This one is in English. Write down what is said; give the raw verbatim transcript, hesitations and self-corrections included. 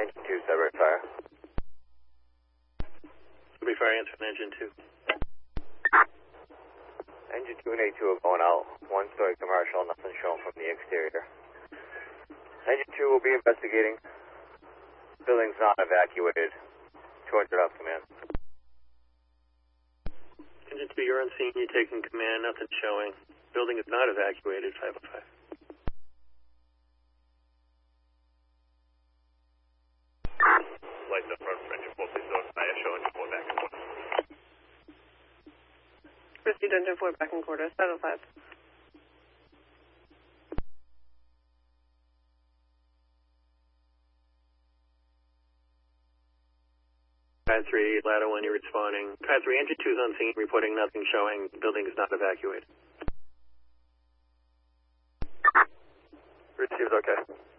Engine two, Sudbury Fire. Sudbury Fire, answer on engine two. Engine two and A two are going out. One story commercial, nothing shown from the exterior. Engine two will be investigating. Building's not evacuated. two hundred off command. Engine two, you're on scene, you're taking command, nothing showing. Building is not evacuated, five oh five. Lights up front, engine four, please don't. I show engine four back and forth. Proceed engine four back in quarter, seven five. Car three, ladder one, you're responding. Car three, engine two is on scene, reporting nothing showing. Building is not evacuated. Received, okay.